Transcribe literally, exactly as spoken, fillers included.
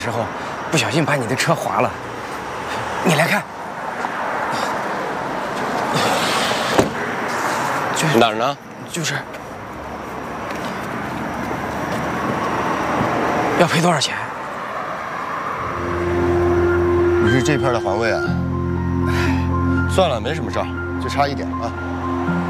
时候不小心把你的车划了，你来看，就是哪儿呢？ 就是要赔多少钱？ 你是这片的环卫啊？算了，没什么事儿，就差一点啊。